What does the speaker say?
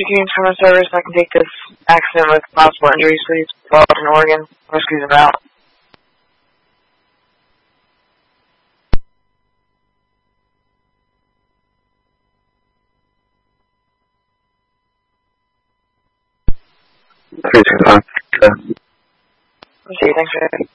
Community Common Service, I can take this accident with possible injuries, please. Boston, Oregon. Rescues them out. Okay, See you, thanks for